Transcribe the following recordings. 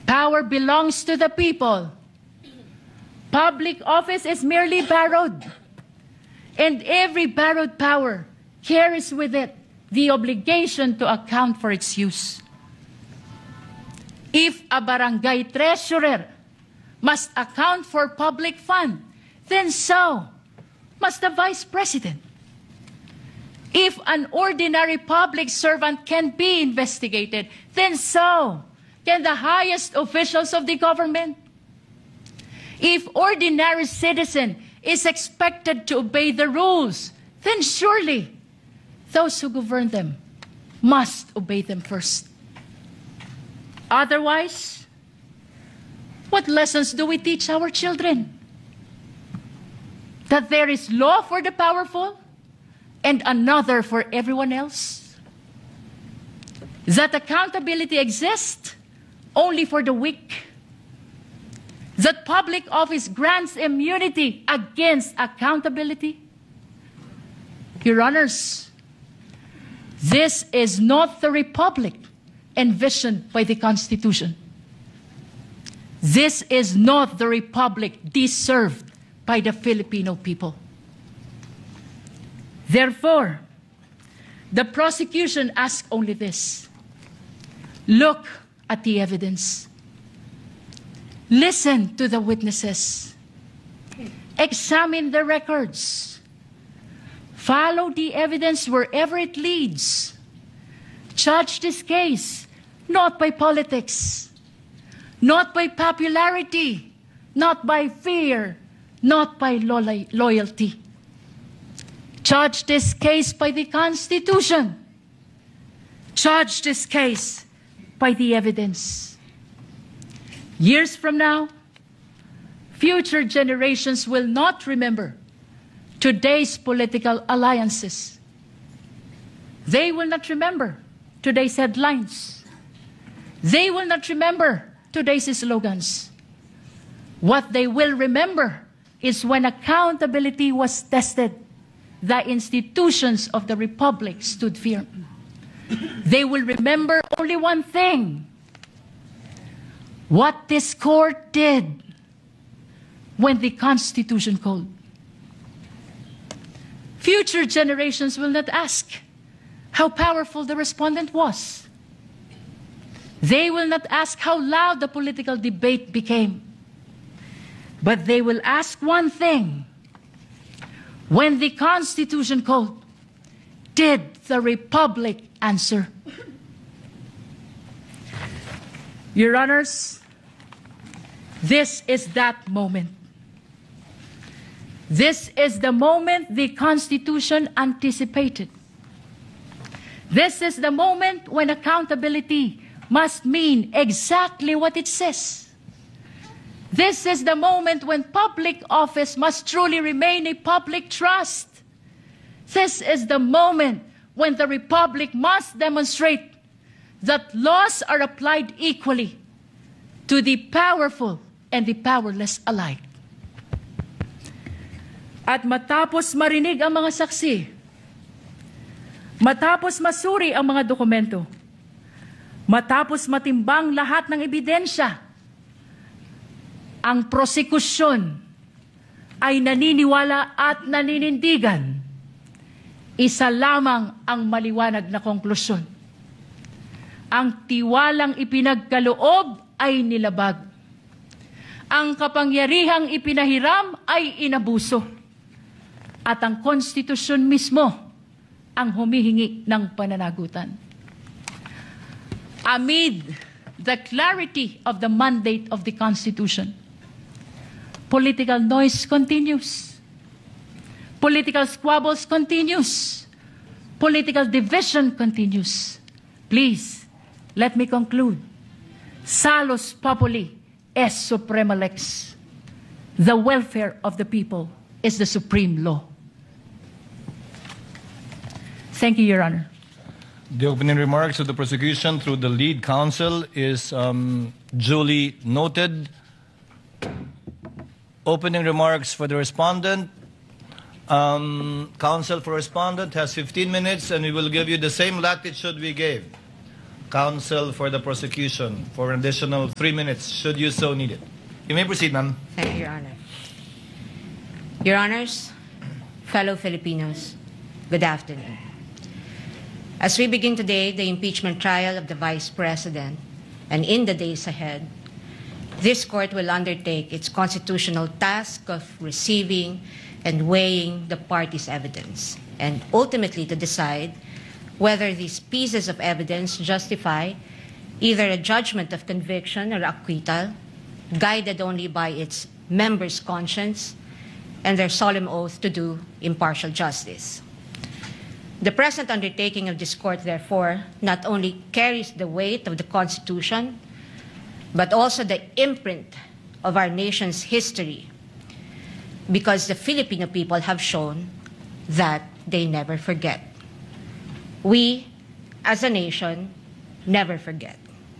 Power belongs to the people. Public office is merely borrowed. And every borrowed power carries with it the obligation to account for its use. If a barangay treasurer must account for public fund, then so must the vice president. If an ordinary public servant can be investigated, then so can the highest officials of the government. If ordinary citizen is expected to obey the rules, then surely those who govern them must obey them first. Otherwise, what lessons do we teach our children? That there is law for the powerful and another for everyone else? That accountability exists only for the weak? That public office grants immunity against accountability? Your Honors, this is not the republic envisioned by the Constitution. This is not the republic deserved by the Filipino people. Therefore, the prosecution asks only this: look at the evidence. Listen to the witnesses. Examine the records. Follow the evidence wherever it leads. Judge this case not by politics, not by popularity, not by fear, not by loyalty. Judge this case by the Constitution. Judge this case by the evidence. Years from now, future generations will not remember today's political alliances. They will not remember today's headlines. They will not remember today's slogans. What they will remember is when accountability was tested, the institutions of the Republic stood firm. They will remember only one thing: what this court did when the Constitution called. Future generations will not ask how powerful the respondent was. They will not ask how loud the political debate became. But they will ask one thing: when the Constitution called, did the Republic answer? Your Honors, this is that moment. This is the moment the Constitution anticipated. This is the moment when accountability must mean exactly what it says. This is the moment when public office must truly remain a public trust. This is the moment when the Republic must demonstrate that laws are applied equally to the powerful and the powerless alike. At matapos marinig ang mga saksi, matapos masuri ang mga dokumento, matapos matimbang lahat ng ebidensya, ang prosekusyon ay naniniwala at naninindigan. Isa lamang ang maliwanag na konklusyon: ang tiwalang ipinagkaloob ay nilabag. Ang kapangyarihang ipinahiram ay inabuso. At ang konstitusyon mismo ang humihingi ng pananagutan. Amid the clarity of the mandate of the Constitution, political noise continues. Political squabbles continues. Political division continues. Please, let me conclude. Salus populi est suprema lex. The welfare of the people is the supreme law. Thank you, Your Honor. The opening remarks of the prosecution through the lead counsel is duly noted. Opening remarks for the respondent. Counsel for respondent has 15 minutes, and we will give you the same latitude we gave. counsel for the prosecution for an additional 3 minutes, should you so need it. You may proceed, ma'am. Thank you, Your Honor. Your Honors, fellow Filipinos, good afternoon. As we begin today the impeachment trial of the Vice President, and in the days ahead, this Court will undertake its constitutional task of receiving and weighing the parties' evidence, and ultimately to decide whether these pieces of evidence justify either a judgment of conviction or acquittal, guided only by its members' conscience and their solemn oath to do impartial justice. The present undertaking of this Court, therefore, not only carries the weight of the Constitution, but also the imprint of our nation's history, because the Filipino people have shown that they never forget. We, as a nation, never forget.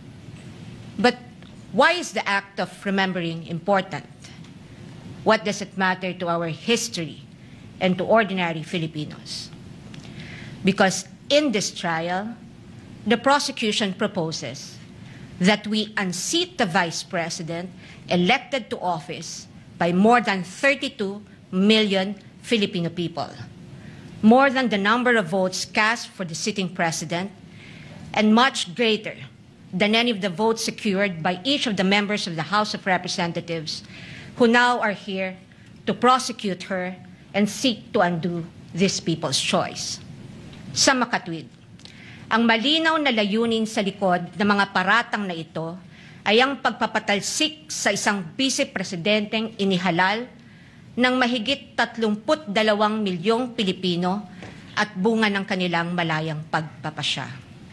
But why is the act of remembering important? What does it matter to our history and to ordinary Filipinos? Because in this trial, the prosecution proposes that we unseat the Vice President elected to office by more than 32 million Filipino people, more than the number of votes cast for the sitting President, and much greater than any of the votes secured by each of the members of the House of Representatives who now are here to prosecute her and seek to undo this people's choice. Sa makatwid, ang malinaw na layunin sa likod ng mga paratang na ito ay ang pagpapatalsik sa isang vice-presidenteng inihalal ng mahigit 32 milyong Pilipino at bunga ng kanilang malayang pagpapasya.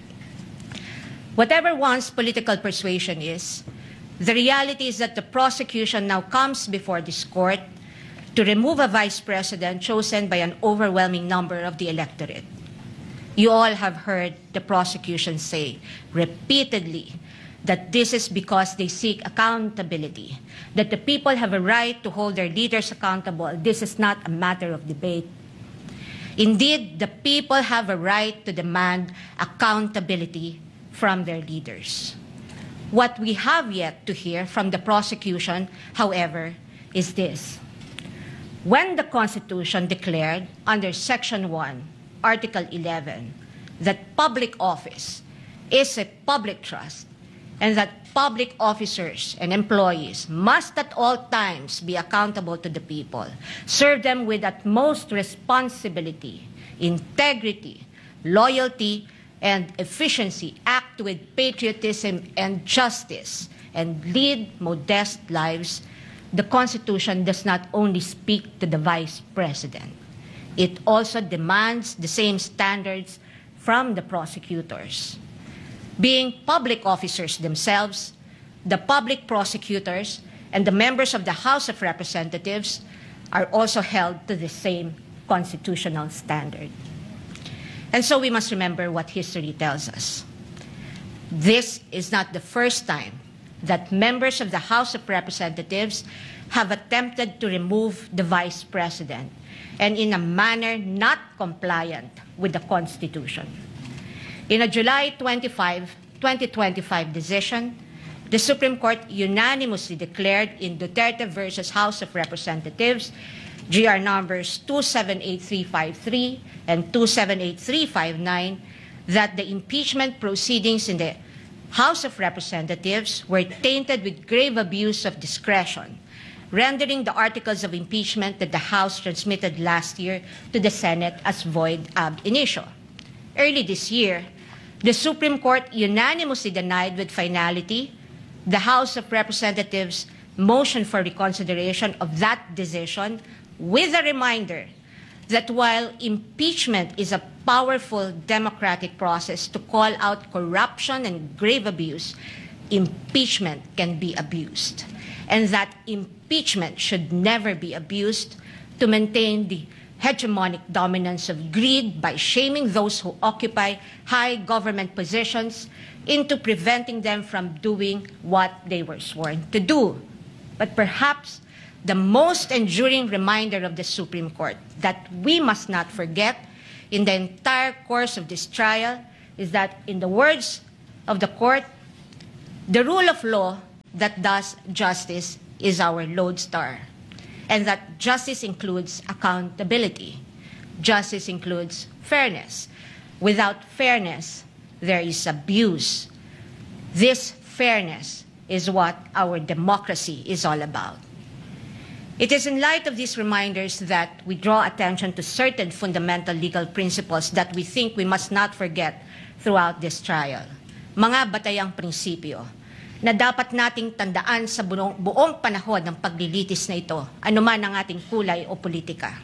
Whatever one's political persuasion is, the reality is that the prosecution now comes before this Court to remove a Vice President chosen by an overwhelming number of the electorate. You all have heard the prosecution say repeatedly that this is because they seek accountability, that the people have a right to hold their leaders accountable. This is not a matter of debate. Indeed, the people have a right to demand accountability from their leaders. What we have yet to hear from the prosecution, however, is this. When the Constitution declared under Section 1, Article 11, that public office is a public trust and that public officers and employees must at all times be accountable to the people, serve them with utmost responsibility, integrity, loyalty, and efficiency, act with patriotism and justice, and lead modest lives, the Constitution does not only speak to the Vice President. It also demands the same standards from the prosecutors. Being public officers themselves, the public prosecutors and the members of the House of Representatives are also held to the same constitutional standard. And so we must remember what history tells us. This is not the first time that members of the House of Representatives have attempted to remove the Vice President, and in a manner not compliant with the Constitution. In a July 25, 2025 decision, the Supreme Court unanimously declared in Duterte versus House of Representatives, GR numbers 278353 and 278359, that the impeachment proceedings in the House of Representatives were tainted with grave abuse of discretion, rendering the articles of impeachment that the House transmitted last year to the Senate as void ab initio. Early this year, the Supreme Court unanimously denied with finality the House of Representatives' motion for reconsideration of that decision, with a reminder that while impeachment is a powerful democratic process to call out corruption and grave abuse, impeachment can be abused, and that impeachment should never be abused to maintain the hegemonic dominance of greed by shaming those who occupy high government positions into preventing them from doing what they were sworn to do. But perhaps the most enduring reminder of the Supreme Court that we must not forget in the entire course of this trial is that, in the words of the court, the rule of law that does justice is our lodestar, and that justice includes accountability. Justice includes fairness. Without fairness, there is abuse. This fairness is what our democracy is all about. It is in light of these reminders that we draw attention to certain fundamental legal principles that we think we must not forget throughout this trial. Mga batayang prinsipyo na dapat nating tandaan sa buong panahon ng paglilitis na ito, anuman ang ating kulay o politika.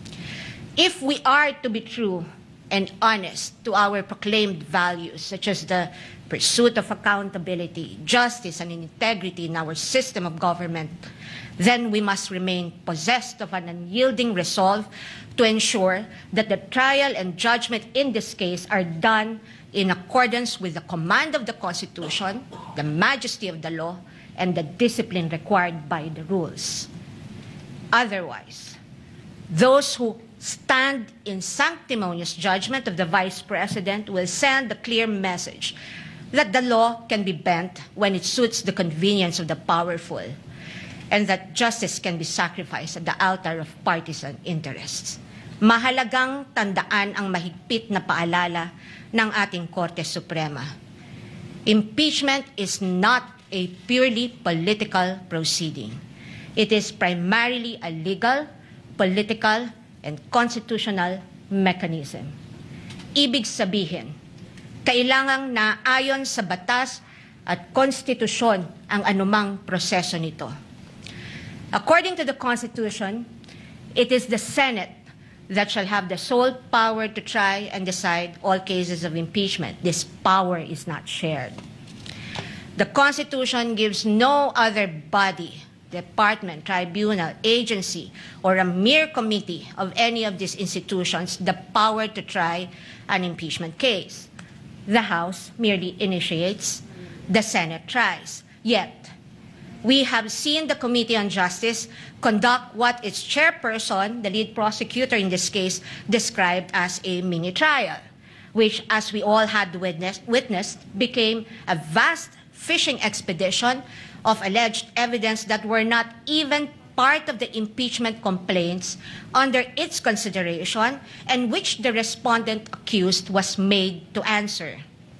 If we are to be true and honest to our proclaimed values, such as the pursuit of accountability, justice, and integrity in our system of government, then we must remain possessed of an unyielding resolve to ensure that the trial and judgment in this case are done in accordance with the command of the Constitution, the majesty of the law, and the discipline required by the rules. Otherwise, those who stand in sanctimonious judgment of the Vice President will send a clear message that the law can be bent when it suits the convenience of the powerful, and that justice can be sacrificed at the altar of partisan interests. Mahalagang tandaan ang mahigpit na paalala ng ating Korte Suprema. Impeachment is not a purely political proceeding. It is primarily a legal, political, and constitutional mechanism. Ibig sabihin, kailangang naayon sa batas at konstitusyon ang anumang proseso nito. According to the Constitution, it is the Senate that shall have the sole power to try and decide all cases of impeachment. This power is not shared. The Constitution gives no other body, department, tribunal, agency, or a mere committee of any of these institutions the power to try an impeachment case. The House merely initiates, the Senate tries. Yet, we have seen the Committee on Justice conduct what its chairperson, the lead prosecutor in this case, described as a mini trial, which, as we all had witnessed, became a vast fishing expedition of alleged evidence that were not even part of the impeachment complaints under its consideration, and which the respondent accused was made to answer.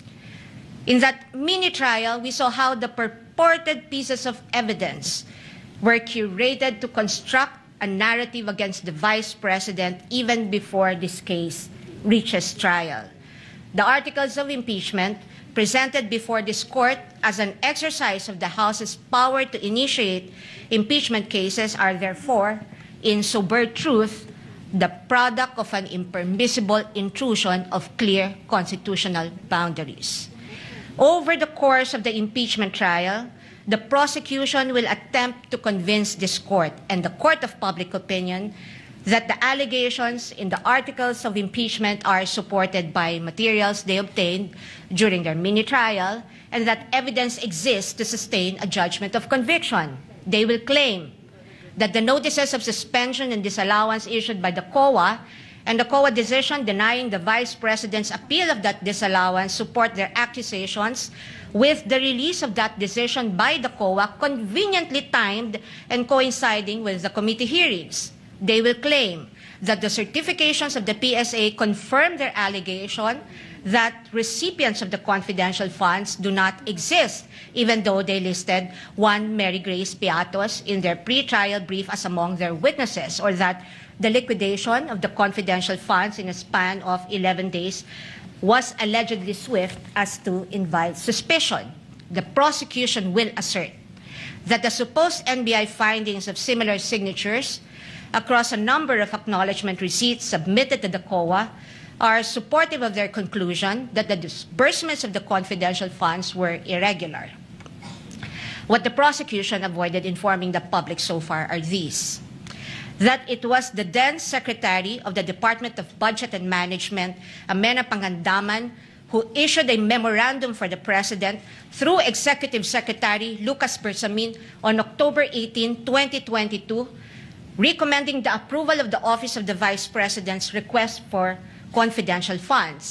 In that mini trial, we saw how the purported pieces of evidence were curated to construct a narrative against the Vice President even before this case reaches trial. The articles of impeachment presented before this court as an exercise of the House's power to initiate impeachment cases are therefore, in sober truth, the product of an impermissible intrusion of clear constitutional boundaries. Over the course of the impeachment trial, the prosecution will attempt to convince this court and the court of public opinion that the allegations in the articles of impeachment are supported by materials they obtained during their mini trial, and that evidence exists to sustain a judgment of conviction. They will claim that the notices of suspension and disallowance issued by the COA and the COA decision denying the Vice President's appeal of that disallowance support their accusations, with the release of that decision by the COA conveniently timed and coinciding with the committee hearings. They will claim that the certifications of the PSA confirm their allegation that recipients of the confidential funds do not exist, even though they listed one Mary Grace Piatos in their pre-trial brief as among their witnesses, or that the liquidation of the confidential funds in a span of 11 days was allegedly swift as to invite suspicion. The prosecution will assert that the supposed NBI findings of similar signatures across a number of acknowledgement receipts submitted to the COA are supportive of their conclusion that the disbursements of the confidential funds were irregular. What the prosecution avoided informing the public so far are these: that it was the then Secretary of the Department of Budget and Management, Amena Pangandaman, who issued a memorandum for the President through Executive Secretary Lucas Bersamin on October 18, 2022, recommending the approval of the Office of the Vice President's request for confidential funds.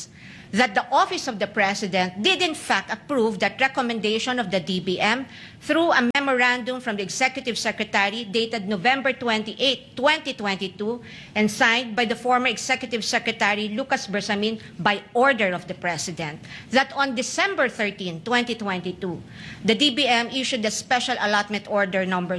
that the Office of the President did in fact approve that recommendation of the DBM through a memorandum from the Executive Secretary dated November 28, 2022, and signed by the former Executive Secretary Lucas Bersamin by order of the President, that on December 13, 2022, the DBM issued a special allotment order number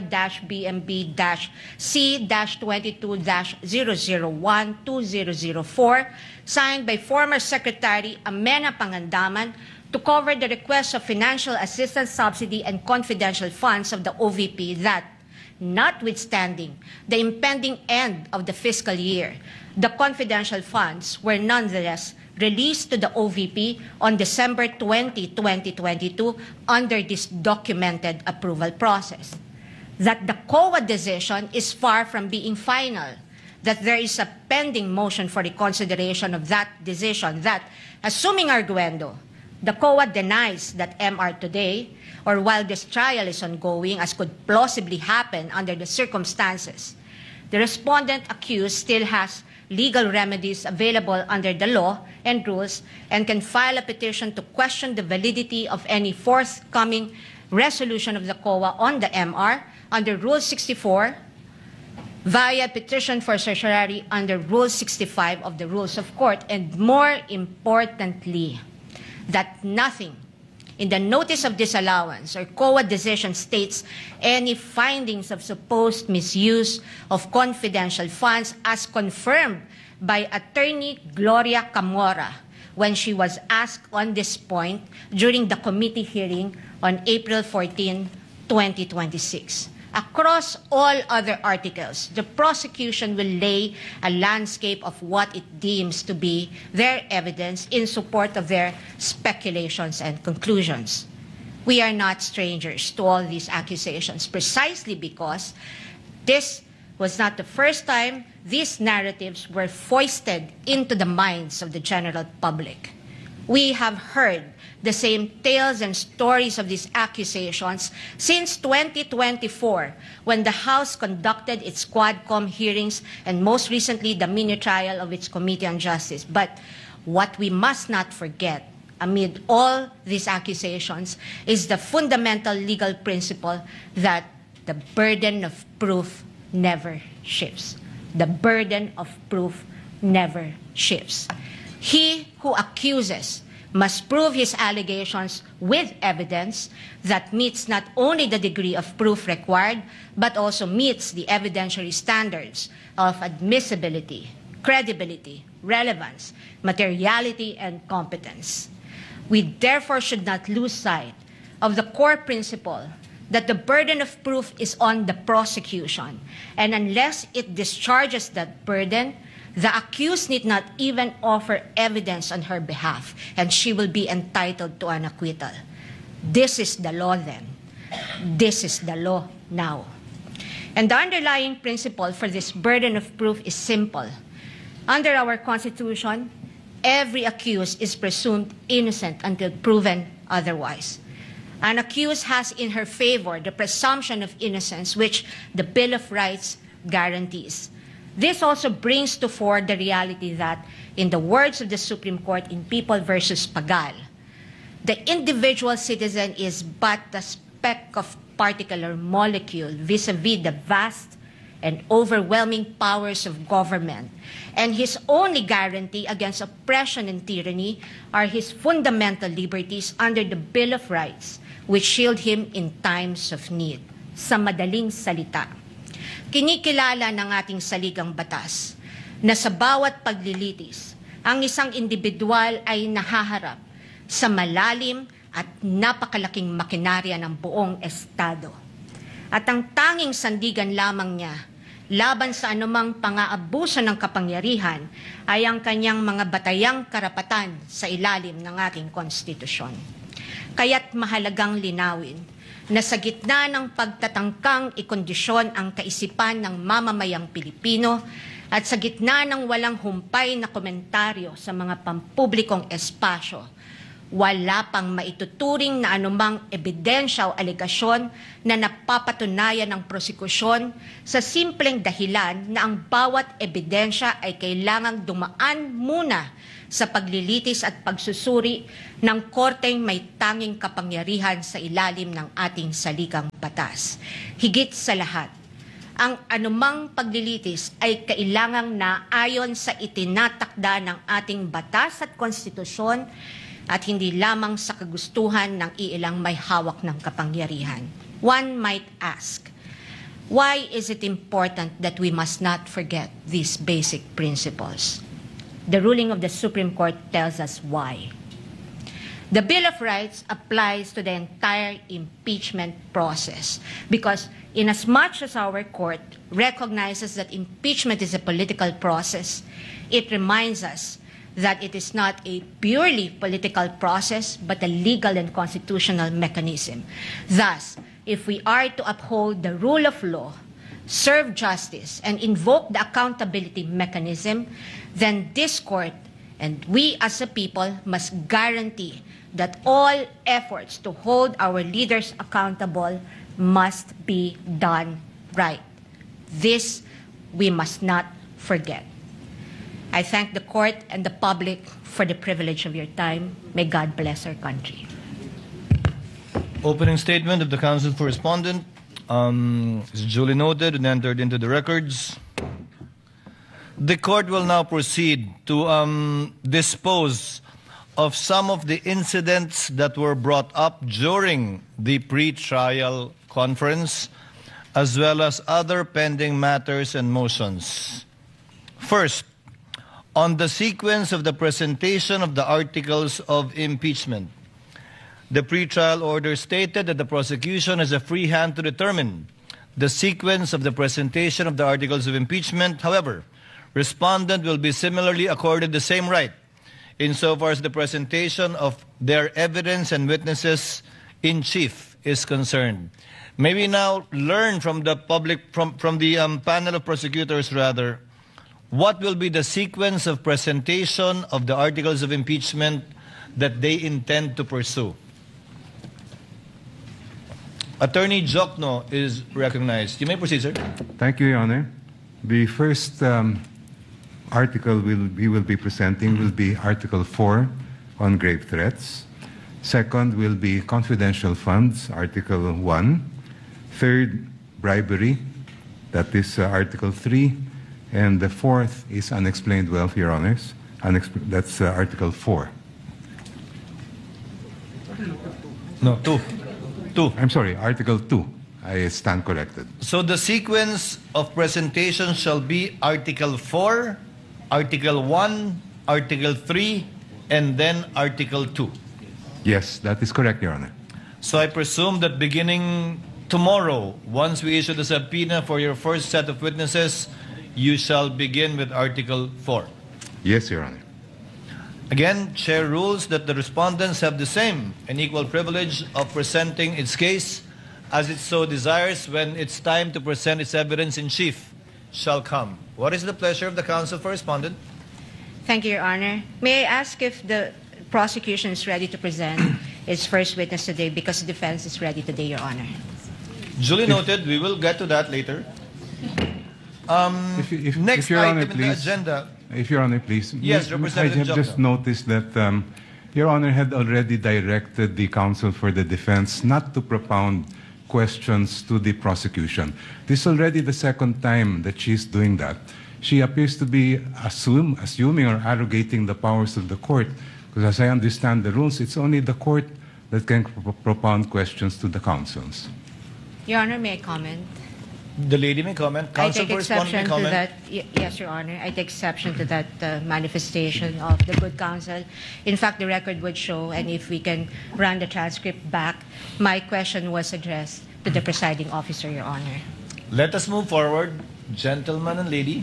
SARO-BMB-C-22-001-2004, signed by former Secretary Amena Pangandaman, to cover the request of financial assistance, subsidy, and confidential funds of the OVP that, notwithstanding the impending end of the fiscal year, the confidential funds were nonetheless released to the OVP on December 20, 2022 under this documented approval process. That the COA decision is far from being final, that there is a pending motion for reconsideration of that decision that, assuming arguendo, the COA denies that MR today, or while this trial is ongoing, as could plausibly happen under the circumstances, the respondent accused still has legal remedies available under the law and rules and can file a petition to question the validity of any forthcoming resolution of the COA on the MR under Rule 64 via petition for certiorari under Rule 65 of the Rules of Court, and more importantly, that nothing in the notice of disallowance or COA decision states any findings of supposed misuse of confidential funds as confirmed by Attorney Gloria Camora when she was asked on this point during the committee hearing on April 14, 2026. Across all other articles, the prosecution will lay a landscape of what it deems to be their evidence in support of their speculations and conclusions. We are not strangers to all these accusations, precisely because this was not the first time these narratives were foisted into the minds of the general public. We have heard the same tales and stories of these accusations since 2024, when the House conducted its Quadcom hearings and most recently the mini-trial of its Committee on Justice. But what we must not forget amid all these accusations is the fundamental legal principle that the burden of proof never shifts. The burden of proof never shifts. He who accuses must prove his allegations with evidence that meets not only the degree of proof required, but also meets the evidentiary standards of admissibility, credibility, relevance, materiality, and competence. We therefore should not lose sight of the core principle that the burden of proof is on the prosecution, and unless it discharges that burden, the accused need not even offer evidence on her behalf, and she will be entitled to an acquittal. This is the law then. This is the law now. And the underlying principle for this burden of proof is simple. Under our Constitution, every accused is presumed innocent until proven otherwise. An accused has in her favor the presumption of innocence, which the Bill of Rights guarantees. This also brings to fore the reality that, in the words of the Supreme Court in People versus Pagal, the individual citizen is but a speck of particle or molecule vis-a-vis the vast and overwhelming powers of government, and his only guarantee against oppression and tyranny are his fundamental liberties under the Bill of Rights, which shield him in times of need. Sa madaling salita, kinikilala ng ating saligang batas na sa bawat paglilitis, ang isang individual ay nahaharap sa malalim at napakalaking makinarya ng buong Estado. At ang tanging sandigan lamang niya laban sa anumang pang-aabuso ng kapangyarihan ay ang kanyang mga batayang karapatan sa ilalim ng ating konstitusyon. Kaya't mahalagang linawin na sa gitna ng pagtatangkang ikondisyon ang kaisipan ng mamamayang Pilipino at sa gitna ng walang humpay na komentaryo sa mga pampublikong espasyo, wala pang maituturing na anumang ebidensya o alegasyon na napapatunayan ng prosekusyon sa simpleng dahilan na ang bawat ebidensya ay kailangang dumaan muna sa paglilitis at pagsusuri ng korteng may tanging kapangyarihan sa ilalim ng ating saligang batas. Higit sa lahat, ang anumang paglilitis ay kailangang naayon sa itinatakda ng ating batas at konstitusyon at hindi lamang sa kagustuhan ng iilang may hawak ng kapangyarihan. One might ask, why is it important that we must not forget these basic principles? The ruling of the Supreme Court tells us why. The Bill of Rights applies to the entire impeachment process because inasmuch as our court recognizes that impeachment is a political process, it reminds us that it is not a purely political process but a legal and constitutional mechanism. Thus, if we are to uphold the rule of law, serve justice, and invoke the accountability mechanism, then this court and we as a people must guarantee that all efforts to hold our leaders accountable must be done right. This we must not forget. I thank the court and the public for the privilege of your time. May God bless our country. Opening statement of the Counsel for Respondent is duly noted and entered into the records. The court will now proceed to dispose of some of the incidents that were brought up during the pre-trial conference, as well as other pending matters and motions. First, on the sequence of the presentation of the articles of impeachment. The pretrial order stated that the prosecution has a free hand to determine the sequence of the presentation of the articles of impeachment. However, respondent will be similarly accorded the same right insofar as the presentation of their evidence and witnesses in chief is concerned. May we now learn from the panel of prosecutors rather, what will be the sequence of presentation of the articles of impeachment that they intend to pursue? Attorney Jokno is recognized. You may proceed, sir. Thank you, Your Honor. The first article we will be presenting will be Article 4 on grave threats. Second will be confidential funds, Article 1. Third, bribery, that is Article 3. And the fourth is unexplained wealth, Your Honors. That's Article 4. No, 2. I'm sorry, Article 2. I stand corrected. So the sequence of presentation shall be Article 4, Article 1, Article 3, and then Article 2. Yes, that is correct, Your Honor. So I presume that beginning tomorrow, once we issue the subpoena for your first set of witnesses, you shall begin with Article 4. Yes, Your Honor. Again, Chair rules that the respondents have the same and equal privilege of presenting its case as it so desires when its time to present its evidence in chief shall come. What is the pleasure of the Counsel for Respondent? Thank you, Your Honor. May I ask if the prosecution is ready to present its first witness today because the defense is ready today, Your Honor? Duly noted. We will get to that later. Next Your item Honor, in the please. agenda. If Your Honor, please. Yes, Representative I have just Jokno. noticed that Your Honor had already directed the counsel for the defense not to propound questions to the prosecution. This is already the second time that she's doing that. She appears to be assuming or arrogating the powers of the court, because as I understand the rules, it's only the court that can propound questions to the counsels. Your Honor, may I comment? The lady may comment. I Counsel take for Respondent may exception to comment. that. Yes, Your Honor. I take exception to that manifestation of the good counsel. In fact, the record would show, and if we can run the transcript back, my question was addressed to the presiding officer, Your Honor. Let us move forward, gentleman and lady.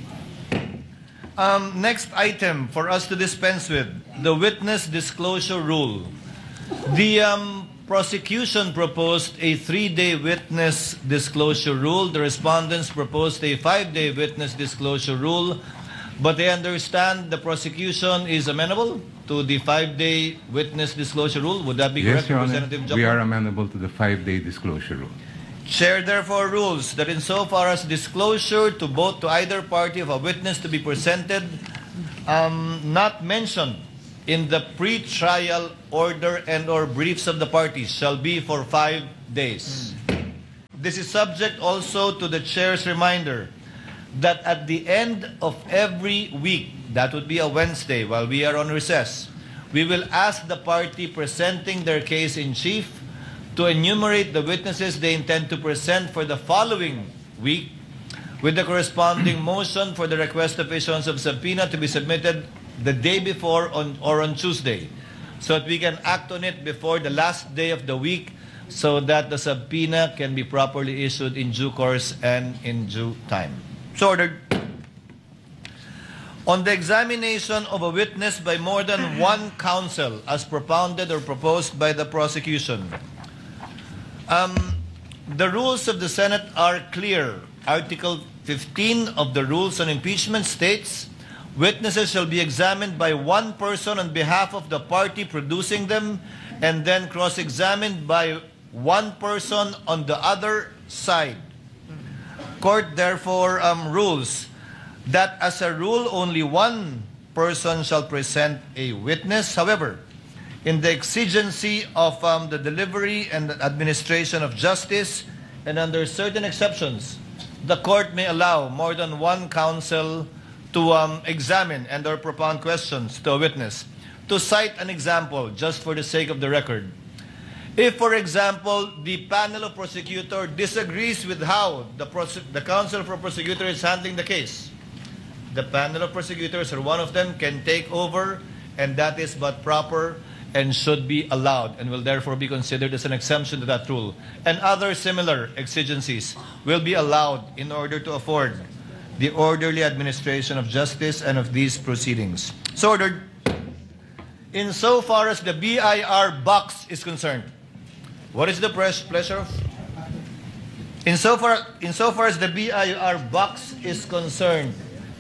Next item for us to dispense with, the witness disclosure rule. The prosecution proposed a 3-day witness disclosure rule. The respondents proposed a 5-day witness disclosure rule. But I understand the prosecution is amenable to the 5-day witness disclosure rule. Would that be Yes, correct, Your Honor. Representative We are Jokbal? amenable to the 5-day disclosure rule. Chair therefore rules that insofar as disclosure to both to either party of a witness to be presented not mentioned in the pre-trial order and or briefs of the parties shall be for 5 days. This is subject also to the chair's reminder that at the end of every week, that would be a Wednesday while we are on recess, we will ask the party presenting their case in chief to enumerate the witnesses they intend to present for the following week with the corresponding motion for the request of issuance of subpoena to be submitted the day before or on Tuesday, so that we can act on it before the last day of the week so that the subpoena can be properly issued in due course and in due time. So ordered. On the examination of a witness by more than one counsel as propounded or proposed by the prosecution, the rules of the Senate are clear. Article 15 of the Rules on Impeachment states, witnesses shall be examined by one person on behalf of the party producing them and then cross-examined by one person on the other side. Court therefore rules that as a rule only one person shall present a witness. However, in the exigency of the delivery and administration of justice and under certain exceptions, the court may allow more than one counsel to examine and or propound questions to a witness. To cite an example, just for the sake of the record, if, for example, the panel of prosecutor disagrees with how the counsel for prosecutor is handling the case, the panel of prosecutors or one of them can take over, and that is but proper and should be allowed and will therefore be considered as an exemption to that rule. And other similar exigencies will be allowed in order to afford the orderly administration of justice and of these proceedings. So ordered. Insofar as the BIR box is concerned, what is the pleasure of? Insofar as the BIR box is concerned,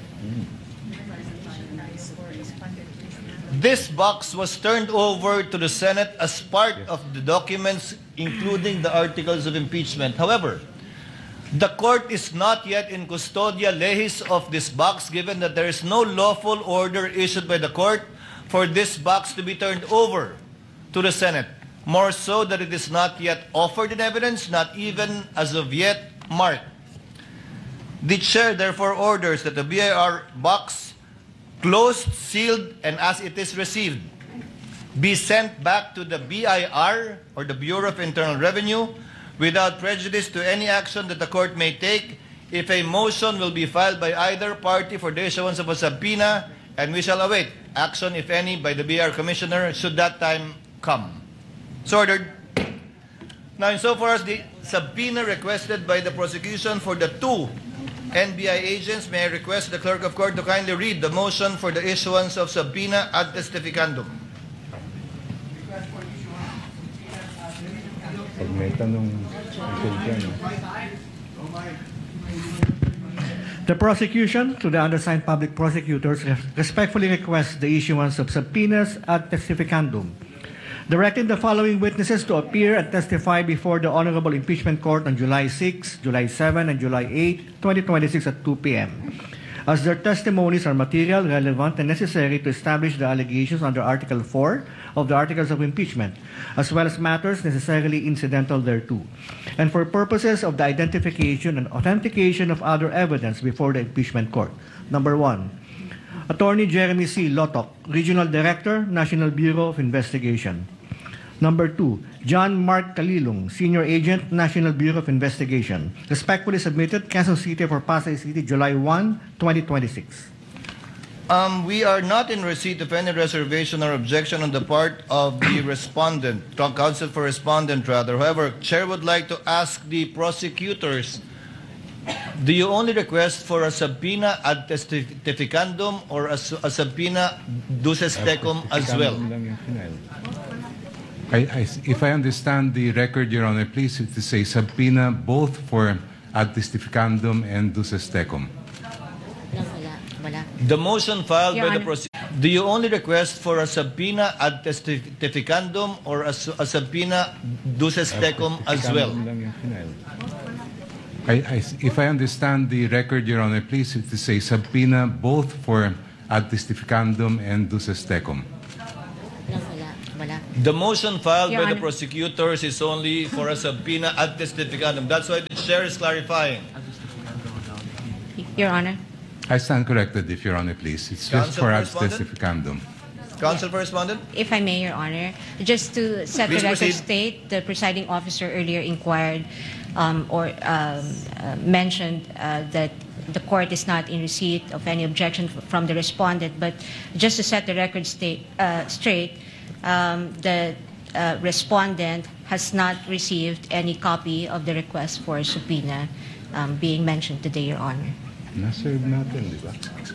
this box was turned over to the Senate as part of the documents, including the articles of impeachment. However, the court is not yet in custodia lehis of this box, given that there is no lawful order issued by the court for this box to be turned over to the Senate. More so that it is not yet offered in evidence, not even as of yet marked. The chair therefore orders that the BIR box, closed, sealed, and as it is received, be sent back to the BIR or the Bureau of Internal Revenue without prejudice to any action that the court may take if a motion will be filed by either party for the issuance of a subpoena, and we shall await action, if any, by the BIR Commissioner should that time come. So ordered. Now, insofar as the subpoena requested by the prosecution for the two NBI agents, may I request the clerk of court to kindly read the motion for the issuance of subpoena ad testificandum. Pag may tanong, The prosecution, to the undersigned public prosecutors, respectfully requests the issuance of subpoenas ad testificandum, directing the following witnesses to appear and testify before the Honorable Impeachment Court on July 6, July 7, and July 8, 2026 at 2 p.m. as their testimonies are material, relevant, and necessary to establish the allegations under Article 4 of the Articles of Impeachment, as well as matters necessarily incidental thereto, and for purposes of the identification and authentication of other evidence before the Impeachment Court. Number 1, Attorney Jeremy C. Lotok, Regional Director, National Bureau of Investigation. Number 2, John Mark Kalilong, Senior Agent, National Bureau of Investigation. Respectfully submitted, Quezon City for Pasay City, July 1, 2026. We are not in receipt of any reservation or objection on the part of the respondent, counsel for respondent rather. However, Chair would like to ask the prosecutors, do you only request for a subpoena ad testificandum or a subpoena duces tecum as well? If I understand the record, Your Honor, please to say subpoena both for ad testificandum and duces tecum. wala. The motion filed Your by the Honor. do you only request for a subpoena ad testificandum or a subpoena duces tecum as well? If I understand the record, Your Honor, please to say subpoena both for ad testificandum and duces tecum. Wala. The motion filed Your by the Honor. prosecutors is only for a subpoena ad testificandum. That's why the chair is clarifying. Your Honor. I stand corrected, if Your Honor, please. It's just Counsel for ad correspondent? testificandum. Counsel for respondent? If I may, Your Honor, just to set Please the record proceed. straight, the presiding officer earlier inquired mentioned that the court is not in receipt of any objection from the respondent. But just to set the record straight, the respondent has not received any copy of the request for subpoena being mentioned today, Your Honor. Naserve natin, di ba?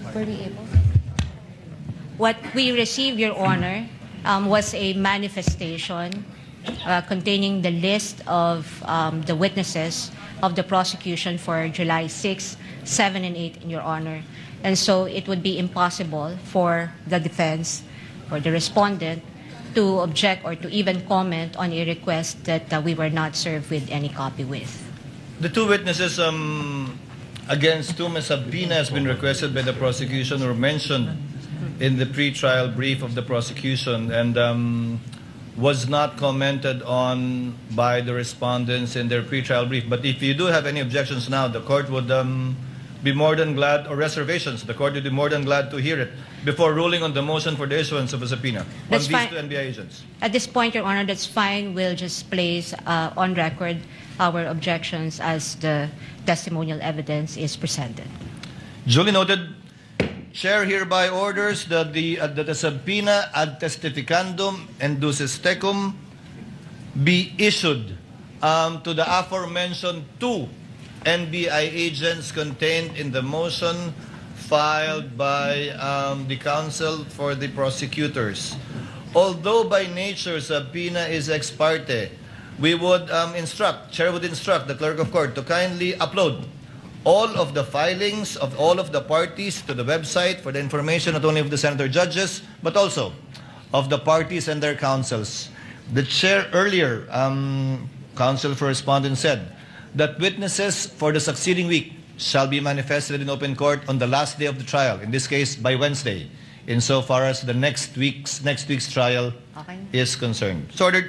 What we received, Your Honor, was a manifestation containing the list of the witnesses of the prosecution for July 6, 7, and 8, Your Honor. And so it would be impossible for the defense or the respondent to object or to even comment on a request that we were not served with any copy with. The two witnesses against whom a subpoena has been requested by the prosecution were mentioned in the pre-trial brief of the prosecution and was not commented on by the respondents in their pre-trial brief. But if you do have any objections now, the court would be more than glad, or reservations, the court would be more than glad to hear it before ruling on the motion for the issuance of a subpoena That's on these fine. two NBI agents. At this point, Your Honor, that's fine. We'll just place on record our objections as the testimonial evidence is presented. Duly noted. Chair hereby orders that the subpoena ad testificandum and duces tecum be issued to the aforementioned two NBI agents contained in the motion filed by the counsel for the prosecutors. Although by nature subpoena is ex parte, we would Chair would instruct the clerk of court to kindly upload all of the filings of all of the parties to the website for the information not only of the senator judges, but also of the parties and their counsels. The chair earlier, counsel for respondent, said that witnesses for the succeeding week shall be manifested in open court on the last day of the trial, in this case by Wednesday, insofar as the next week's trial is concerned. So ordered.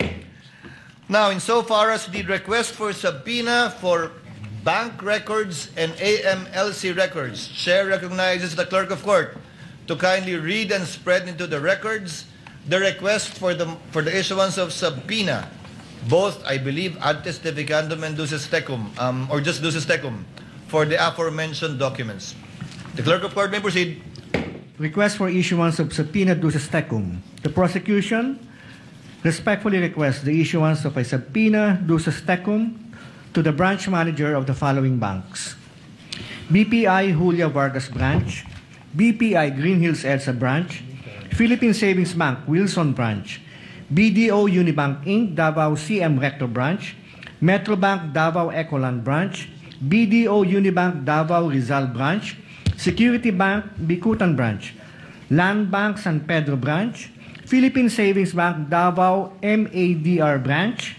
Now, insofar as the request for subpoena for bank records and AMLC records, Chair recognizes the clerk of court to kindly read and spread into the records the request for the issuance of subpoena, both, I believe, ad testificandum and duces tecum, or just duces tecum, for the aforementioned documents. The clerk of court may proceed. Request for issuance of subpoena duces tecum. The prosecution respectfully requests the issuance of a subpoena duces tecum to the branch manager of the following banks: BPI Julia Vargas Branch, BPI Green Hills EDSA Branch, Philippine Savings Bank Wilson Branch, BDO Unibank Inc. Davao CM Recto Branch, Metrobank Davao Ecoland Branch, BDO Unibank Davao Rizal Branch, Security Bank Bicutan Branch, Land Bank San Pedro Branch, Philippine Savings Bank Davao MADR Branch,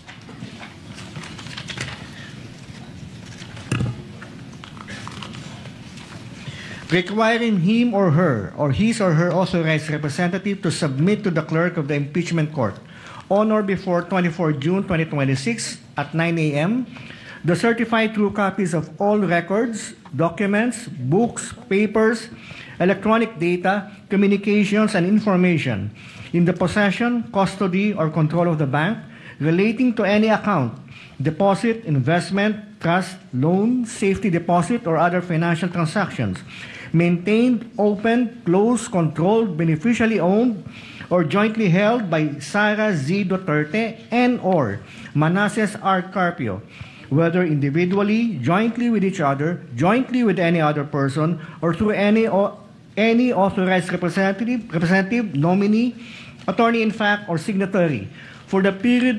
requiring him or her or his or her authorized representative to submit to the clerk of the impeachment court on or before 24 June 2026 at 9 a.m. the certified true copies of all records, documents, books, papers, electronic data, communications, and information in the possession, custody, or control of the bank relating to any account, deposit, investment, trust, loan, safety deposit, or other financial transactions maintained, opened, closed, controlled, beneficially owned, or jointly held by Sara Z. Duterte and or Manasseh R. Carpio, whether individually, jointly with each other, jointly with any other person, or through any authorized representative, nominee, attorney in fact, or signatory, for the period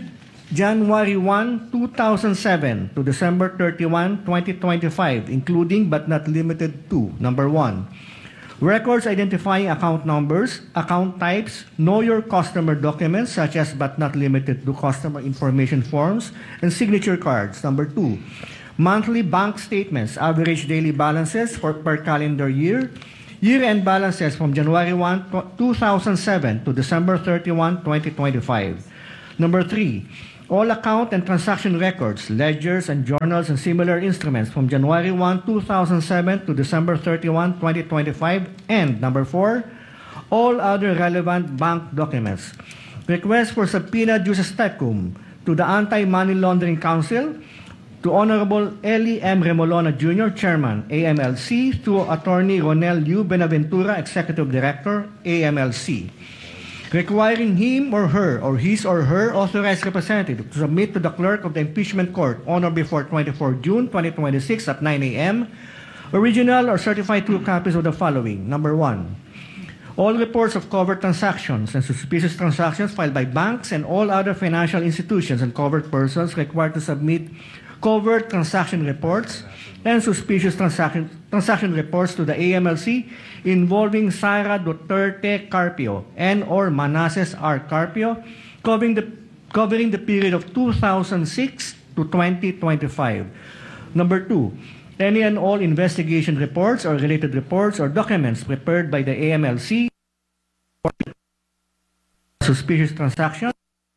January 1, 2007 to December 31, 2025, including but not limited to: number 1, records identifying account numbers, account types, know your customer documents such as but not limited to customer information forms and signature cards. Number 2, monthly bank statements, average daily balances per calendar year, year-end balances from January 1, 2007 to December 31, 2025. Number 3, all account and transaction records, ledgers and journals and similar instruments from January 1, 2007 to December 31, 2025. And number 4, all other relevant bank documents. Request for subpoena juris tecum to the Anti-Money Laundering Council, to Honorable Eli M. Remolona Jr., Chairman, AMLC, to Attorney Ronel U. Benaventura, Executive Director, AMLC, requiring him or her or his or her authorized representative to submit to the clerk of the impeachment court on or before 24 June 2026 at 9 a.m. original or certified true copies of the following. Number 1, all reports of covert transactions and suspicious transactions filed by banks and all other financial institutions and covered persons required to submit covert transaction reports and suspicious transaction reports to the AMLC involving Sara Duterte Carpio and or Manasseh R. Carpio covering the period of 2006 to 2025. Number 2, any and all investigation reports or related reports or documents prepared by the AMLC for suspicious transactions,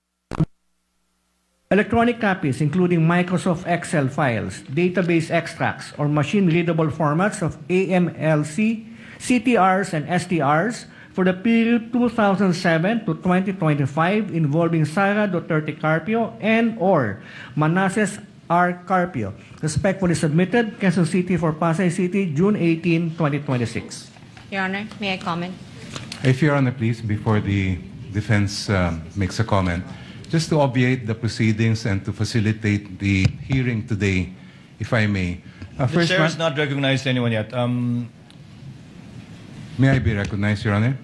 electronic copies including Microsoft Excel files, database extracts, or machine-readable formats of AMLC, CTRs, and STRs for the period 2007 to 2025 involving Sara Duterte Carpio and or Manasseh R. Carpio. Respectfully submitted, Quezon City for Pasay City, June 18, 2026. Your Honor, may I comment? If Your Honor, please, before the defense makes a comment, just to obviate the proceedings and to facilitate the hearing today, if I may. The chair has not recognized anyone yet. May I be recognized, Your Honor?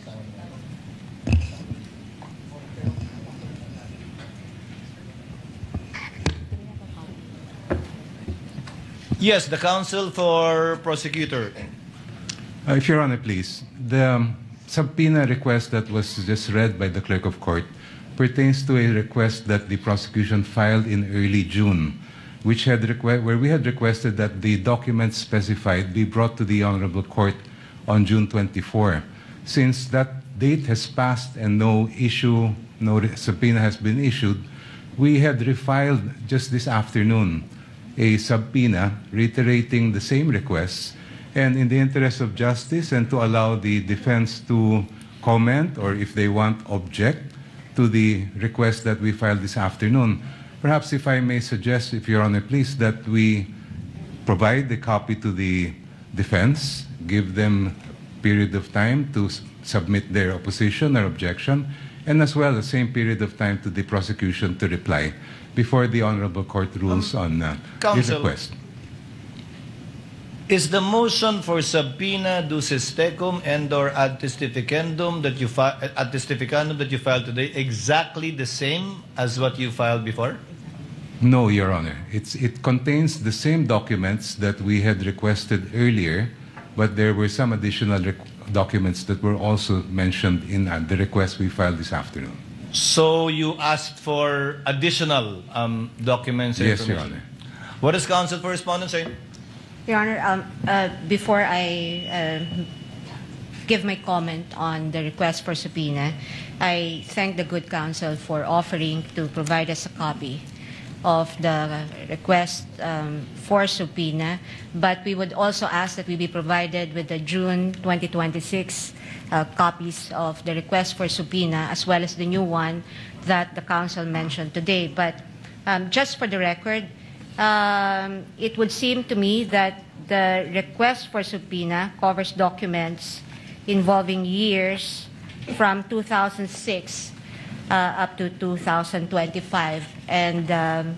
Yes, the counsel for prosecutor. If Your Honor, please. The subpoena request that was just read by the clerk of court pertains to a request that the prosecution filed in early June, where we had requested that the documents specified be brought to the Honorable Court on June 24. Since that date has passed and no subpoena has been issued, we had refiled just this afternoon a subpoena reiterating the same requests, and in the interest of justice and to allow the defense to comment or, if they want, object to the request that we filed this afternoon. Perhaps if I may suggest, if Your Honor, please, that we provide the copy to the defense, give them a period of time to submit their opposition or objection, and as well the same period of time to the prosecution to reply before the Honorable Court rules on this Counsel, request. Is the motion for subpoena ducis tecum and or ad testificandum that you filed today exactly the same as what you filed before? No, Your Honor. It contains the same documents that we had requested earlier, but there were some additional documents that were also mentioned in the request we filed this afternoon. So you asked for additional documents and Yes, Your information? Honor. What does counsel for respondent say? Your Honor, before I give my comment on the request for subpoena, I thank the good counsel for offering to provide us a copy of the request for subpoena, but we would also ask that we be provided with the June 2026 copies of the request for subpoena as well as the new one that the counsel mentioned today. But just for the record, it would seem to me that the request for subpoena covers documents involving years from 2006 up to 2025. And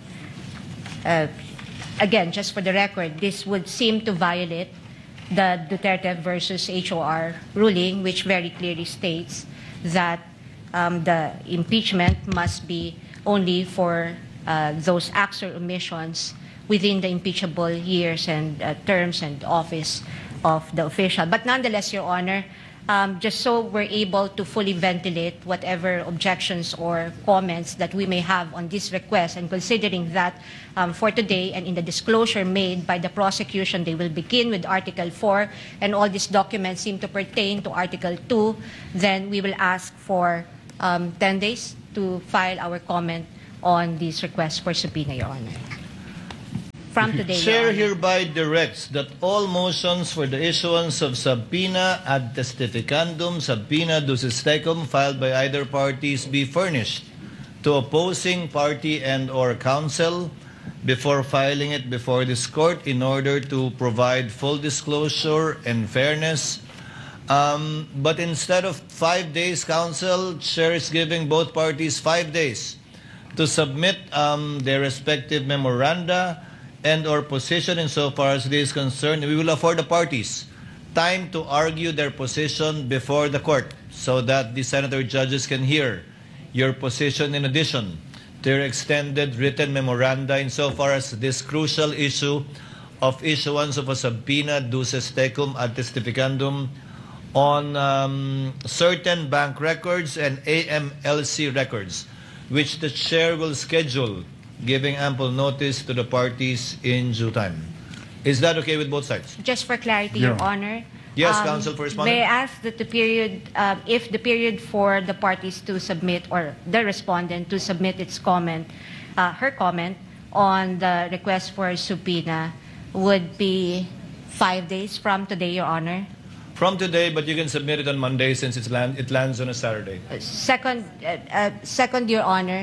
again, just for the record, this would seem to violate the Duterte versus HOR ruling, which very clearly states that the impeachment must be only for those acts or omissions within the impeachable years and terms and office of the official. But nonetheless, Your Honor, just so we're able to fully ventilate whatever objections or comments that we may have on this request, and considering that for today and in the disclosure made by the prosecution, they will begin with Article 4, and all these documents seem to pertain to Article 2, then we will ask for 10 days to file our comment on this request for subpoena, Your Honor. From today, Your Chair Honor. hereby directs that all motions for the issuance of subpoena ad testificandum, subpoena ducis tecum filed by either parties be furnished to opposing party and or counsel before filing it before this court in order to provide full disclosure and fairness. But instead of 5 days, counsel, Chair is giving both parties 5 days to submit their respective memoranda and or position insofar as this is concerned. We will afford the parties time to argue their position before the court so that the senator judges can hear your position in addition to your extended written memoranda insofar as this crucial issue of issuance of a subpoena ducis tecum ad testificandum on certain bank records and AMLC records, which the chair will schedule, giving ample notice to the parties in due time. Is that okay with both sides? Just for clarity, Yeah. Your Honor. Yes, counsel for respondent. May I ask that the period, if the period for the parties to submit, or the respondent to submit its comment, her comment on the request for subpoena would be 5 days from today, Your Honor? From today, but you can submit it on Monday since it lands on a Saturday. Second, Your Honor,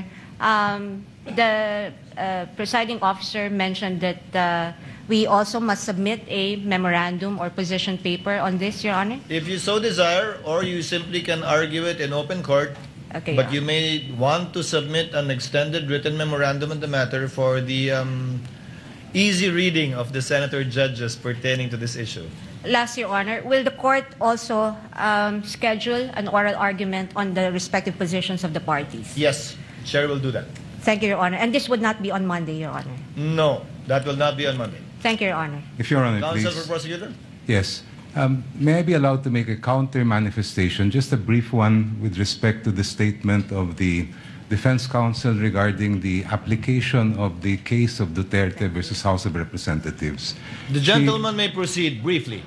the presiding officer mentioned that we also must submit a memorandum or position paper on this, Your Honor. If you so desire, or you simply can argue it in open court, Okay, but Your you may want to submit an extended written memorandum on the matter for the easy reading of the senator judges pertaining to this issue. Last, Your Honor, will the court also schedule an oral argument on the respective positions of the parties? Yes, Chair will do that. Thank you, Your Honor. And this would not be on Monday, Your Honor. No, that will not be on Monday. Thank you, Your Honor. If Your Honor, Counsel please. for prosecutor? Yes. May I be allowed to make a counter manifestation, just a brief one, with respect to the statement of the defense counsel regarding the application of the case of Duterte versus House of Representatives. The gentleman may proceed briefly.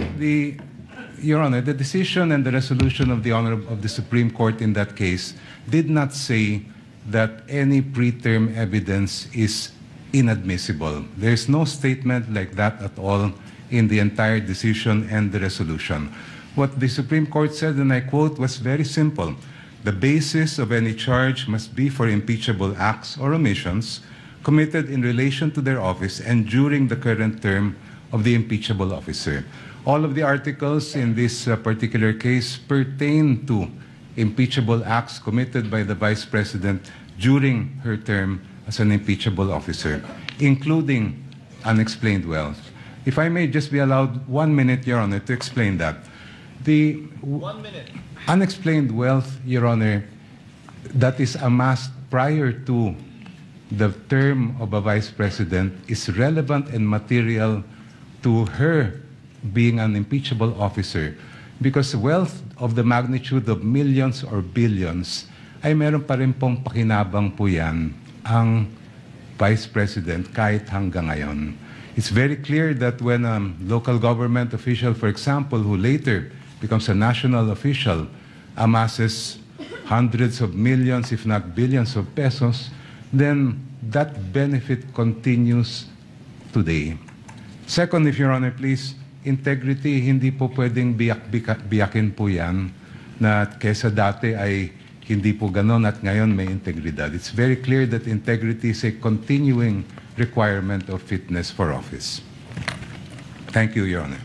Your Honor, the decision and the resolution of the Supreme Court in that case did not say that any preterm evidence is inadmissible. There's no statement like that at all in the entire decision and the resolution. What the Supreme Court said, and I quote, was very simple. The basis of any charge must be for impeachable acts or omissions committed in relation to their office and during the current term of the impeachable officer. All of the articles in this particular case pertain to impeachable acts committed by the Vice President during her term as an impeachable officer, including unexplained wealth. If I may just be allowed 1 minute, Your Honor, to explain that. The 1 minute. unexplained wealth, Your Honor, that is amassed prior to the term of a Vice President is relevant and material to her being an impeachable officer, because wealth of the magnitude of millions or billions ay meron pa rin pong pakinabang po yan ang Vice President kahit hanggang ngayon. It's very clear that when a local government official, for example, who later becomes a national official, amasses hundreds of millions, if not billions of pesos, then that benefit continues today. Second, if Your Honor, please, integrity, hindi po pwedeng biyakin po yan na kesa dati ay hindi po ganon at ngayon may integridad. It's very clear that integrity is a continuing requirement of fitness for office. Thank you, Your Honor.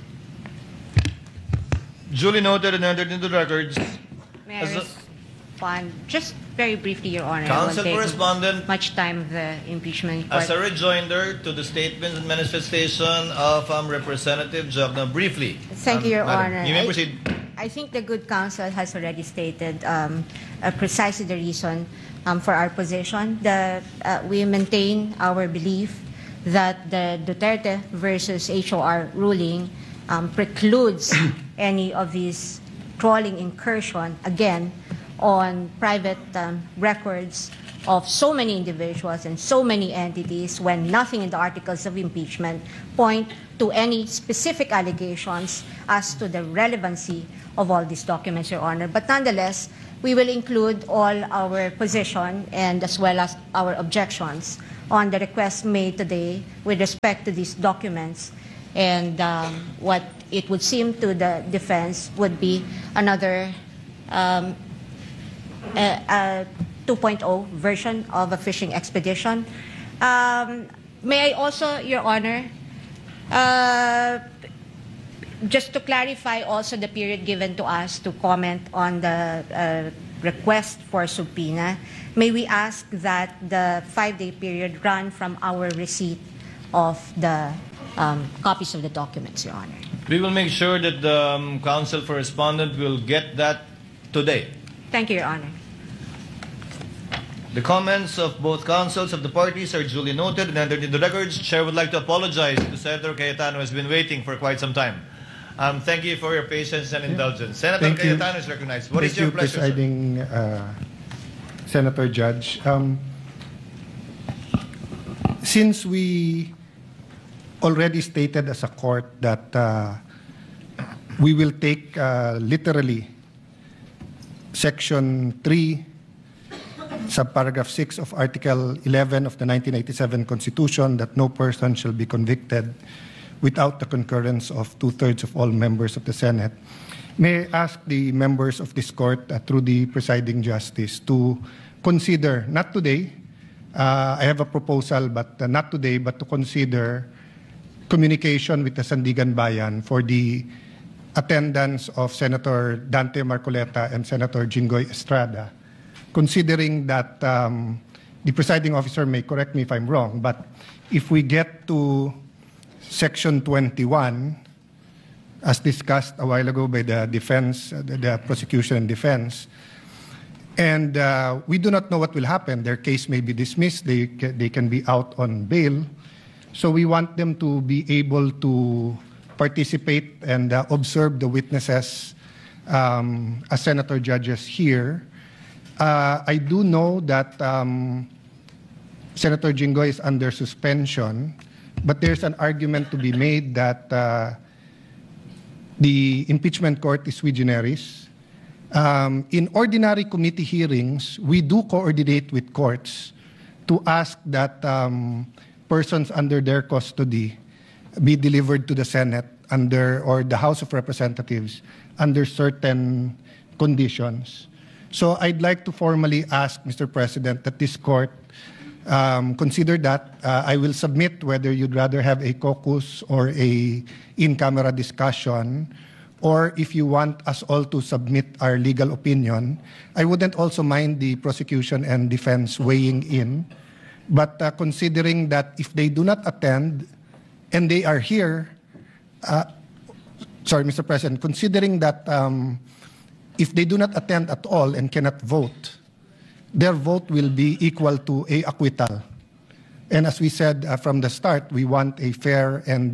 Duly noted and entered into the records. May I As a- respond? Just very briefly, Your Honor. I won't Counsel take for respondent. much time of the impeachment court. As a rejoinder to the statements and manifestation of Representative Jogna, briefly. Thank you, Your Madam, Honor. You may proceed. I think the good counsel has already stated precisely the reason for our position. We maintain our belief that the Duterte versus HOR ruling precludes any of these trawling incursion, again, on private records of so many individuals and so many entities when nothing in the articles of impeachment point to any specific allegations as to the relevancy of all these documents, Your Honor. But nonetheless, we will include all our position and as well as our objections on the request made today with respect to these documents. And what it would seem to the defense would be another 2.0 version of a fishing expedition. May I also, Your Honor, just to clarify also the period given to us to comment on the request for subpoena, may we ask that the 5-day period run from our receipt of the copies of the documents, Your Honor. We will make sure that the counsel for respondent will get that today. Thank you, Your Honor. The comments of both counsels of the parties are duly noted and entered into the records. Chair would like to apologize to Senator Cayetano, who has been waiting for quite some time. Thank you for your patience and indulgence. Senator Cayetano is recognized. What is your pleasure, Presiding Senator Judge. Since we already stated as a court that we will take literally Section 3, subparagraph 6 of Article 11 of the 1987 Constitution, that no person shall be convicted without the concurrence of 2/3 of all members of the Senate, may I ask the members of this court, through the presiding justice, to consider, not today, I have a proposal, but not today, but to consider communication with the Sandigan Bayan for the attendance of Senator Dante Marcoleta and Senator Jinggoy Estrada, considering that the presiding officer may correct me if I'm wrong, but if we get to Section 21, as discussed a while ago by the defense, the prosecution and defense, and we do not know what will happen. Their case may be dismissed. They can be out on bail. So we want them to be able to participate and observe the witnesses as senator judges here. I do know that Senator Jinggoy is under suspension, but there's an argument to be made that the impeachment court is sui generis. In ordinary committee hearings, we do coordinate with courts to ask that persons under their custody be delivered to the Senate or the House of Representatives under certain conditions. So I'd like to formally ask, Mr. President, that this court consider that. I will submit whether you'd rather have a caucus or a in-camera discussion, or if you want us all to submit our legal opinion. I wouldn't also mind the prosecution and defense weighing in, but considering that if they do not attend and they are here, sorry, Mr. President, considering that if they do not attend at all and cannot vote, their vote will be equal to a acquittal. And as we said from the start, we want a fair and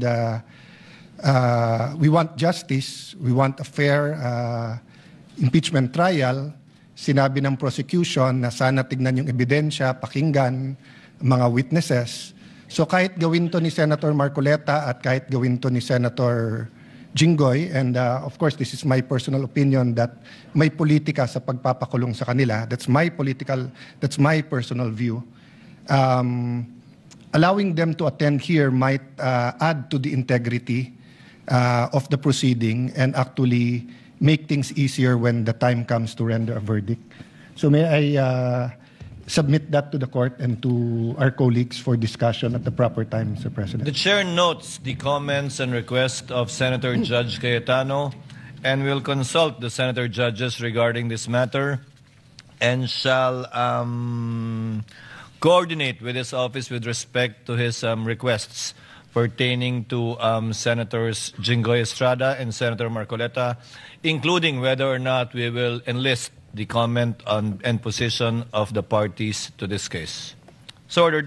we want justice, we want a fair impeachment trial. Sinabi ng prosecution na sana tignan yung ebidensya, pakinggan mga witnesses. So kahit gawin to ni Senator Marcoleta at kahit gawin to ni Senator Jinggoy, and of course this is my personal opinion that may politika sa pagpapakulong sa kanila. That's my personal view. Allowing them to attend here might add to the integrity of the proceeding and actually make things easier when the time comes to render a verdict. So may I submit that to the court and to our colleagues for discussion at the proper time, Mr. President. The chair notes the comments and requests of Senator Judge Cayetano and will consult the senator judges regarding this matter and shall coordinate with his office with respect to his requests pertaining to Senators Jinggoy Estrada and Senator Marcoleta, including whether or not we will enlist the comment on and position of the parties to this case. So ordered.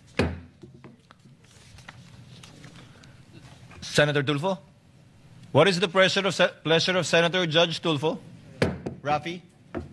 Senator Tulfo? What is the pleasure of Senator Judge Tulfo? Rafi?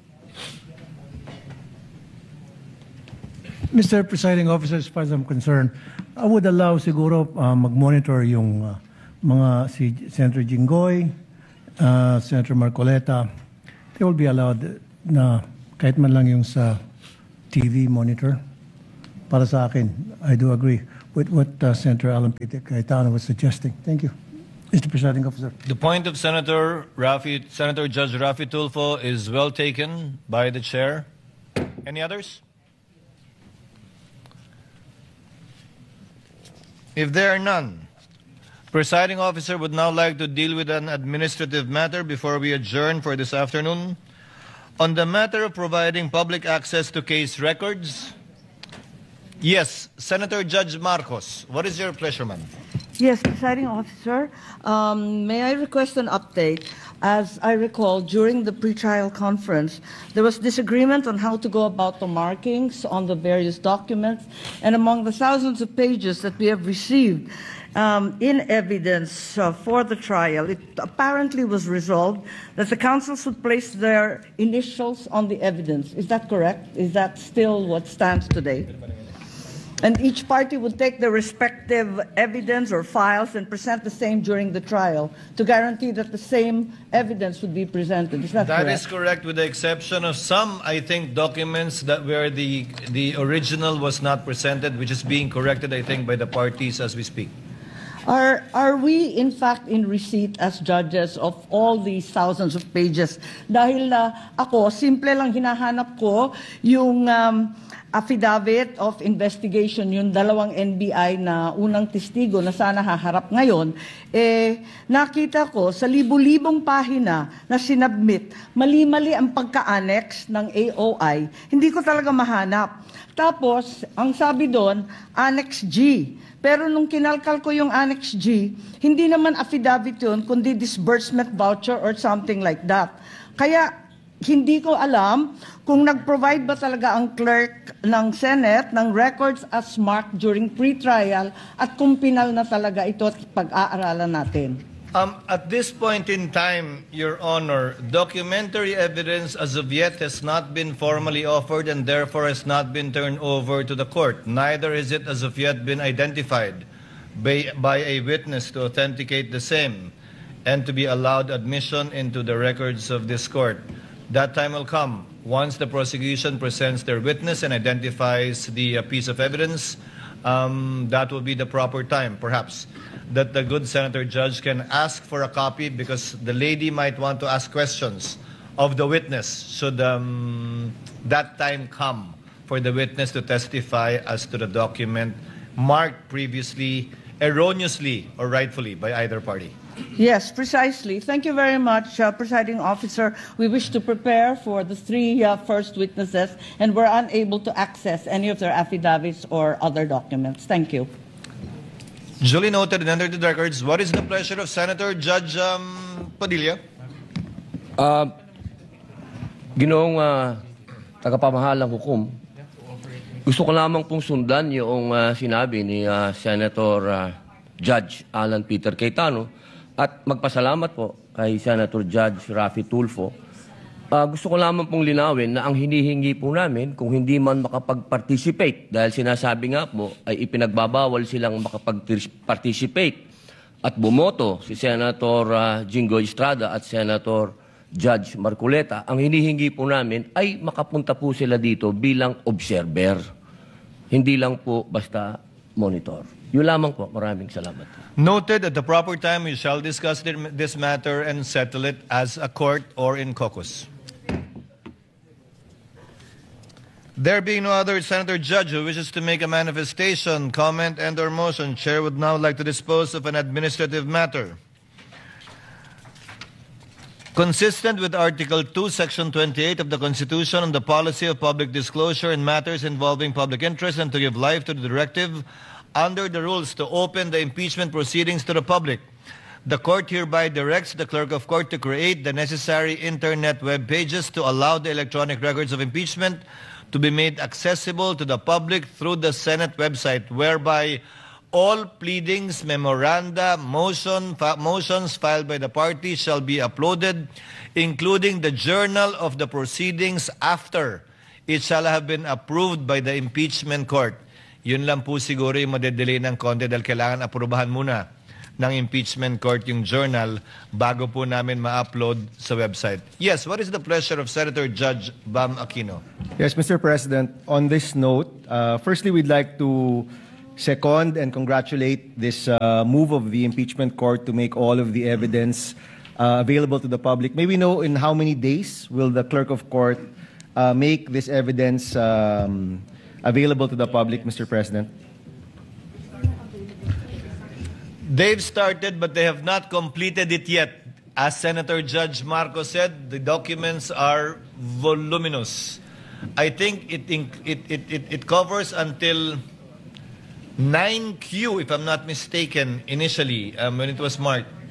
Mr. Presiding Officer, as far as I'm concerned, I would allow siguro mag-monitor yung mga si Senator Jinggoy, Senator Marcoleta. They will be allowed na kahit man lang yung sa TV monitor. Para sa akin, I do agree with what Senator Alan Peter Cayetano was suggesting. Thank you, Mr. Presiding Officer. The point of Senator Judge Rafi Tulfo is well taken by the chair. Any others? If there are none, Presiding Officer would now like to deal with an administrative matter before we adjourn for this afternoon. On the matter of providing public access to case records, yes, Senator Judge Marcos, what is your pleasure, ma'am? Yes, Presiding Officer, may I request an update? As I recall, during the pretrial conference, there was disagreement on how to go about the markings on the various documents, and among the thousands of pages that we have received in evidence for the trial, it apparently was resolved that the counsels would place their initials on the evidence. Is that correct? Is that still what stands today? And each party would take their respective evidence or files and present the same during the trial to guarantee that the same evidence would be presented. Is that correct? That is correct, with the exception of some, I think, documents that where the original was not presented, which is being corrected, I think, by the parties as we speak. Are we, in fact, in receipt as judges of all these thousands of pages? Dahil ako, simple lang hinahanap ko yung affidavit of investigation, yung dalawang NBI na unang testigo na sana haharap ngayon, nakita ko sa libu-libong pahina na sinubmit, mali-mali ang pagka-annex ng AOI. Hindi ko talaga mahanap. Tapos, ang sabi doon, Annex G. Pero nung kinalkal ko yung Annex G, hindi naman affidavit yun, kundi disbursement voucher or something like that. Kaya, hindi ko alam kung nag-provide ba talaga ang clerk ng Senate ng records as marked during pre-trial at kung pinal na talaga ito at pag-aaralan natin. At this point in time, Your Honor, documentary evidence as of yet has not been formally offered and therefore has not been turned over to the court. Neither has it as of yet been identified by a witness to authenticate the same and to be allowed admission into the records of this court. That time will come once the prosecution presents their witness and identifies the piece of evidence. That will be the proper time, perhaps, that the good Senator Judge can ask for a copy because the lady might want to ask questions of the witness should that time come for the witness to testify as to the document marked previously erroneously or rightfully by either party. Yes, precisely. Thank you very much, Presiding Officer. We wish to prepare for the three first witnesses, and we're unable to access any of their affidavits or other documents. Thank you. Duly noted and entered the records. What is the pleasure of Senator Judge Padilla? Ginoong tagapamahalang hukom, gusto ko lamang pong sundan yung sinabi ni Senator Judge Alan Peter Cayetano at magpasalamat po kay Senator Judge Rafi Tulfo. Gusto ko lamang pong linawin na ang hinihingi po namin kung hindi man makapag-participate dahil sinasabi nga po ay ipinagbabawal silang makapag-participate at bumoto si Senator Jinggoy Estrada at Senator Judge Marcoleta. Ang hinihingi po namin ay makapunta po sila dito bilang observer. Hindi lang po basta monitor. Yun lamang po. Maraming salamat. Noted, at the proper time we shall discuss this matter and settle it as a court or in caucus. There being no other Senator Judge who wishes to make a manifestation, comment, and or motion, Chair would now like to dispose of an administrative matter. Consistent with Article 2, Section 28 of the Constitution on the policy of public disclosure in matters involving public interest and to give life to the directive under the rules to open the impeachment proceedings to the public, The court hereby directs the clerk of court to create the necessary internet web pages to allow the electronic records of impeachment to be made accessible to the public through the Senate website, whereby all pleadings, memoranda, motions filed by the party shall be uploaded, including the journal of the proceedings after it shall have been approved by the impeachment court. Yun lang po siguro yung madedelay ng konti dahil kailangan aprubahan muna ng impeachment court yung journal bago po namin ma-upload sa website. Yes, what is the pleasure of Senator Judge Bam Aquino? Yes, Mr. President, on this note, firstly, we'd like to second and congratulate this move of the impeachment court to make all of the evidence available to the public. May we know in how many days will the clerk of court make this evidence available to the public, Mr. President? They've started, but they have not completed it yet. As Senator Judge Marcos said, the documents are voluminous. I think it covers until 9Q, if I'm not mistaken, initially, when it was marked.